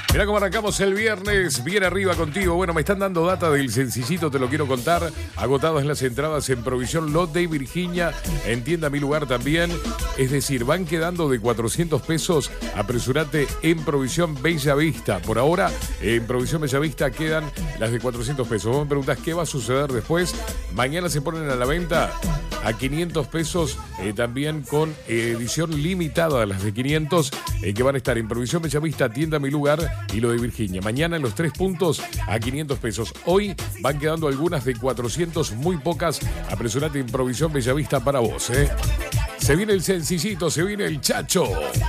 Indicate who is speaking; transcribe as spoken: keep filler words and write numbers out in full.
Speaker 1: Mirá cómo arrancamos el viernes, bien arriba contigo. Bueno, me están dando data del sencillito, te lo quiero contar. Agotadas las entradas en Provisión Lot de Virginia, en tienda Mi Lugar también. Es decir, van quedando de cuatrocientos pesos. Apresúrate en Provisión Bella Vista. Por ahora, en Provisión Bella Vista quedan las de cuatrocientos pesos. Vos me preguntás qué va a suceder después. Mañana se ponen a la venta a quinientos pesos, eh, también con eh, edición limitada, las de quinientos, eh, que van a estar en Provisión Bella Vista, tienda Mi Lugar y lo de Virginia. Mañana en los tres puntos a quinientos pesos. Hoy van quedando algunas de cuatrocientos, muy pocas. Apresurate en Provisión Bella Vista para vos, ¿eh? Se viene el sencillito, se viene el chacho.